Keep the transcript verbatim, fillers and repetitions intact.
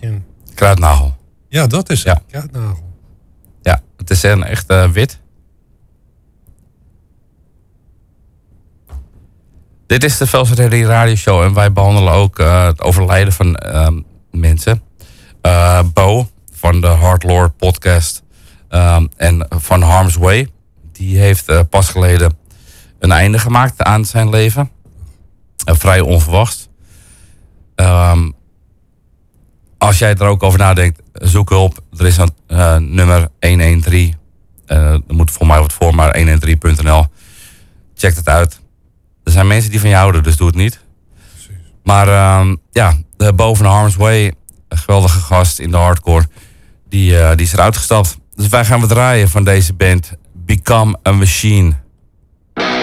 in. Kruidnagel. Ja, dat is het. Ja. Kruidnagel. Ja, het is een echt uh, wit. Dit is de Velserherrie radioshow en wij behandelen ook uh, het overlijden van uh, mensen. Uh, Bo van de Hardlore podcast um, en van Harm's Way. Die heeft uh, pas geleden een einde gemaakt aan zijn leven. Uh, vrij onverwacht. Um, als jij er ook over nadenkt, zoek hulp. Er is een uh, nummer honderddertien. Uh, er moet voor mij wat voor, maar honderddertien punt n l. Check het uit. Er zijn mensen die van je houden, dus doe het niet. Precies. Maar um, ja, de Bo van Harm's Way, een geweldige gast in de hardcore, die, uh, die is eruit gestapt. Dus wij gaan wat draaien van deze band, Become a Machine.